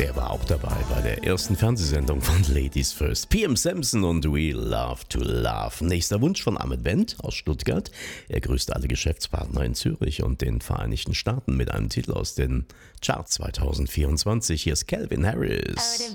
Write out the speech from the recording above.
Der war auch dabei bei der ersten Fernsehsendung von Ladies First. PM Samson und We Love to Love. Nächster Wunsch von Ahmed Wendt aus Stuttgart. Er grüßt alle Geschäftspartner in Zürich und den Vereinigten Staaten mit einem Titel aus den Charts 2024. Hier ist Calvin Harris.